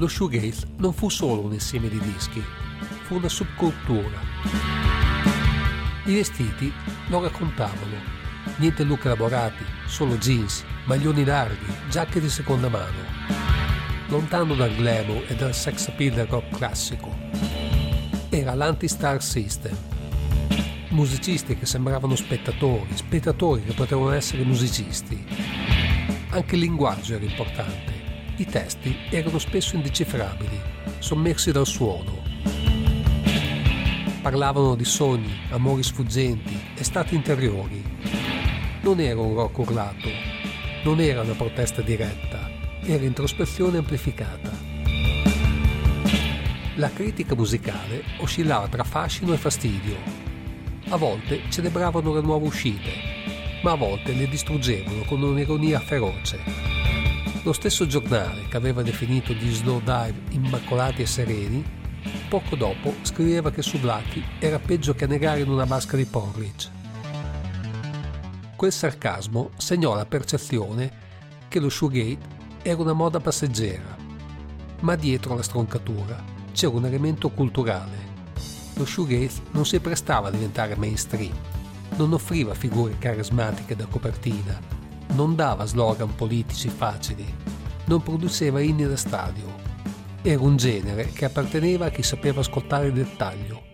Lo shoegaze non fu solo un insieme di dischi, fu una subcultura. I vestiti lo raccontavano, niente look elaborati, solo jeans, maglioni larghi, giacche di seconda mano. Lontano dal glamour e dal sex appeal del rock classico. Era l'anti-star system. Musicisti che sembravano spettatori che potevano essere musicisti. Anche il linguaggio era importante. I testi erano spesso indecifrabili, sommersi dal suono. Parlavano di sogni, amori sfuggenti e stati interiori. Non era un rock urlato, non era una protesta diretta, era introspezione amplificata. La critica musicale oscillava tra fascino e fastidio. A volte celebravano le nuove uscite, ma a volte le distruggevano con un'ironia feroce. Lo stesso giornale che aveva definito gli Slowdive immacolati e sereni, poco dopo scriveva che su Blackie era peggio che negare in una vasca di porridge. Quel sarcasmo segnò la percezione che lo shoegaze era una moda passeggera, ma dietro la stroncatura c'era un elemento culturale. Lo shoegaze non si prestava a diventare mainstream, non offriva figure carismatiche da copertina, non dava slogan politici facili, non produceva inni da stadio. Era un genere che apparteneva a chi sapeva ascoltare il dettaglio,